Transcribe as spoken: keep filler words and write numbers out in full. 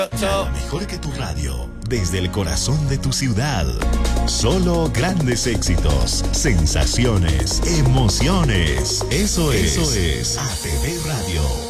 Nada mejor que tu radio, desde el corazón de tu ciudad. Solo grandes éxitos, sensaciones, emociones. Eso es, Eso es A T V Radio.